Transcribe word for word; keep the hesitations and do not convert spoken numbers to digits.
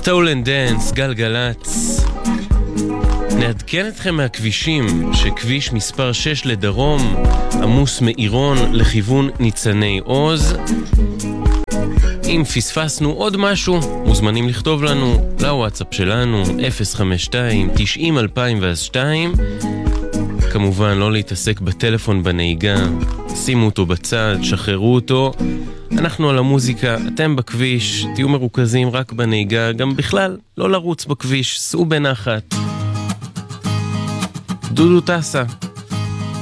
סטולן דנס, גלגלץ. נעדכן אתכם מהכבישים שכביש מספר שש לדרום עמוס מעירון לכיוון ניצני עוז. אם פספסנו עוד משהו, מוזמנים לכתוב לנו לוואטסאפ שלנו אפס חמש שתיים תשעים אלפיים ושתיים. כמובן לא להתעסק בטלפון בנהיגה, שימו אותו בצד, שחררו אותו. אנחנו על המוזיקה, אתם בכביש, תהיו מרוכזים רק בנהיגה, גם בכלל לא לרוץ בכביש, סעו בנחת. דודו טסה.